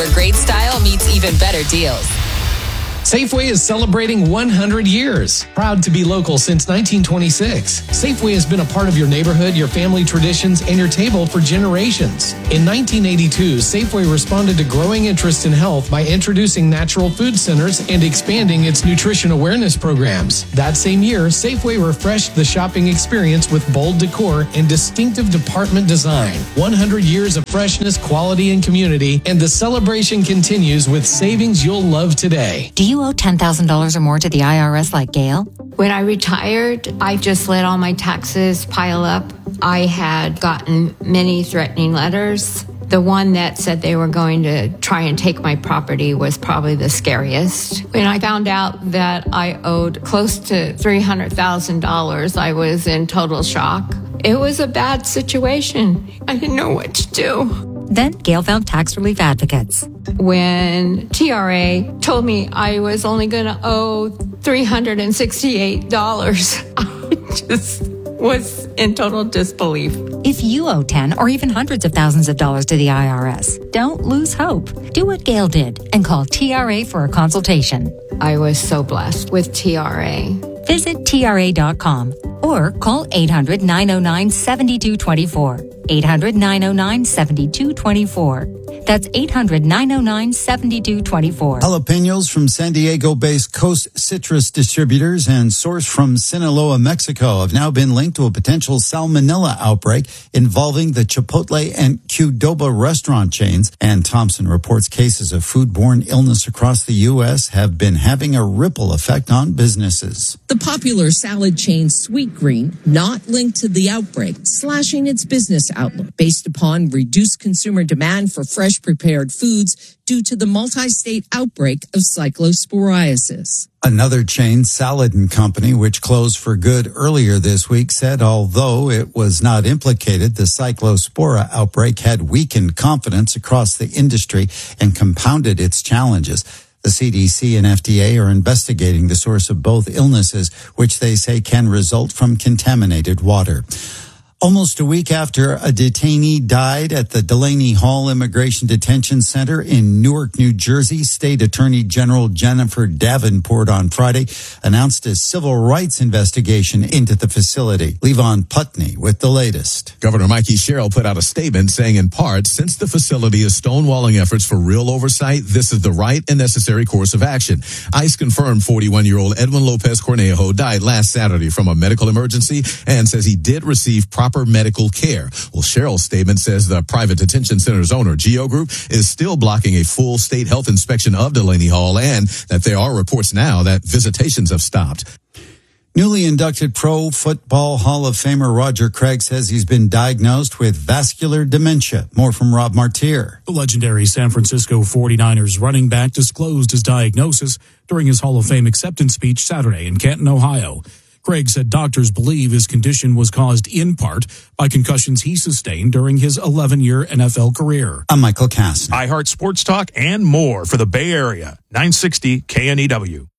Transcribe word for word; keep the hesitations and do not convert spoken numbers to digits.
where great style meets even better deals. Safeway is celebrating one hundred years. Proud to be local since nineteen twenty-six. Safeway has been a part of your neighborhood, your family traditions, and your table for generations. In nineteen eighty-two, Safeway responded to growing interest in health by introducing natural food centers and expanding its nutrition awareness programs. That same year, Safeway refreshed the shopping experience with bold decor and distinctive department design. one hundred years of freshness, quality, and community, and the celebration continues with savings you'll love today. Do you owe ten thousand dollars or more to the I R S like Gail? When I retired, I just let all my taxes pile up. I had gotten many threatening letters. The one that said they were going to try and take my property was probably the scariest. When I found out that I owed close to three hundred thousand dollars, I was in total shock. It was a bad situation. I didn't know what to do. Then Gail found tax relief advocates. When T R A told me I was only going to owe three hundred sixty-eight dollars, I just was in total disbelief. If you owe ten or even hundreds of thousands of dollars to the I R S, don't lose hope. Do what Gail did and call T R A for a consultation. I was so blessed with T R A. Visit T R A dot com or call eight hundred, nine oh nine, seven two two four. eight hundred, nine oh nine, seven two two four. That's eight hundred, nine oh nine, seven two two four. Jalapenos from San Diego-based Coast Citrus distributors and sourced from Sinaloa, Mexico, have now been linked to a potential salmonella outbreak involving the Chipotle and Qdoba restaurant chains. And Thompson reports cases of foodborne illness across the U S have been having a ripple effect on businesses. The popular salad chain Sweetgreen, not linked to the outbreak, slashing its business outlook based upon reduced consumer demand for fresh prepared foods due to the multi-state outbreak of cyclosporiasis. Another chain, Salad and Company, which closed for good earlier this week, said although it was not implicated, the cyclospora outbreak had weakened confidence across the industry and compounded its challenges. The C D C and F D A are investigating the source of both illnesses, which they say can result from contaminated water. Almost a week after a detainee died at the Delaney Hall Immigration Detention Center in Newark, New Jersey, State Attorney General Jennifer Davenport on Friday announced a civil rights investigation into the facility. Levon Putney with the latest. Governor Mikey Sherrill put out a statement saying, in part, since the facility is stonewalling efforts for real oversight, this is the right and necessary course of action. ICE confirmed forty-one-year-old Edwin Lopez Cornejo died last Saturday from a medical emergency and says he did receive proper Proper medical care. Well, Sherrill's statement says the private detention center's owner, Geo Group, is still blocking a full state health inspection of Delaney Hall and that there are reports now that visitations have stopped. Newly inducted Pro Football Hall of Famer Roger Craig says he's been diagnosed with vascular dementia. More from Rob Martier. The legendary San Francisco forty-niners running back disclosed his diagnosis during his Hall of Fame acceptance speech Saturday in Canton, Ohio. Craig said doctors believe his condition was caused in part by concussions he sustained during his eleven-year N F L career. I'm Michael Cass. iHeart Sports Talk and more for the Bay Area. nine sixty K N E W.